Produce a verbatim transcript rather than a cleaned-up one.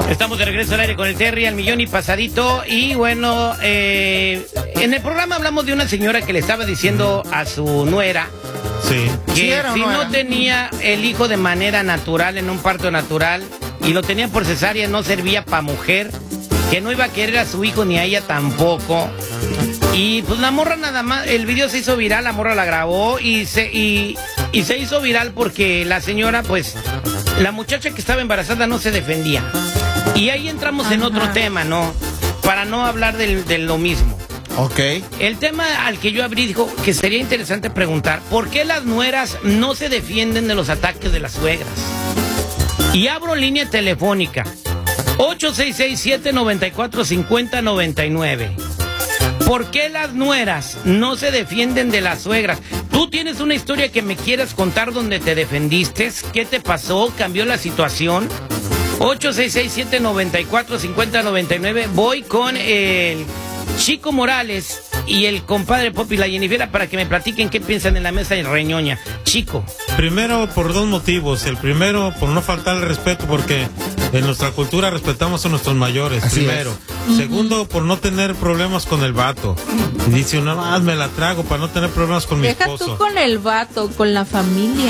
Estamos de regreso al aire con el Terry, al millón y pasadito. Y bueno, eh, en el programa hablamos de una señora que le estaba diciendo a su nuera sí. que ¿Sí era o si no no era? tenía el hijo de manera natural, en un parto natural, y lo tenía por cesárea, no servía para mujer, que no iba a querer a su hijo ni a ella tampoco. Y pues la morra nada más, el video se hizo viral, la morra la grabó y se, y, y se hizo viral porque la señora, pues, la muchacha que estaba embarazada no se defendía. Y ahí entramos en otro tema, ¿no? Para no hablar del- de lo mismo. Ok. El tema al que yo abrí dijo que sería interesante preguntar, ¿por qué las nueras no se defienden de los ataques de las suegras? Y abro línea telefónica, ocho seis seis, siete nueve cuatro, cinco cero nueve nueve. ¿Por qué las nueras no se defienden de las suegras? ¿Tú tienes una historia que me quieras contar donde te defendiste? ¿Qué te pasó? ¿Cambió la situación? ocho seis seis, siete nueve cuatro, cinco cero nueve nueve. Voy con el Chico Morales y el compadre Pop y la Jennifer para que me platiquen qué piensan en la mesa de Reñoña. Chico. Primero, por dos motivos. El primero, por no faltar el respeto, porque en nuestra cultura respetamos a nuestros mayores. Así primero. es. Segundo, por no tener problemas con el vato. Y dice, no más me la trago para no tener problemas con mi Deja esposo. tú con el vato, con la familia.